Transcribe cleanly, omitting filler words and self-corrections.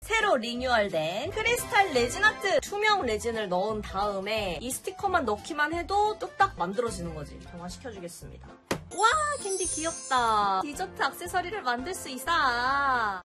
새로 리뉴얼된 크리스탈 레진 아트! 투명 레진을 넣은 다음에 이 스티커만 넣기만 해도 뚝딱 만들어지는 거지. 정화시켜주겠습니다. 와, 캔디 귀엽다. 디저트 액세서리를 만들 수 있어.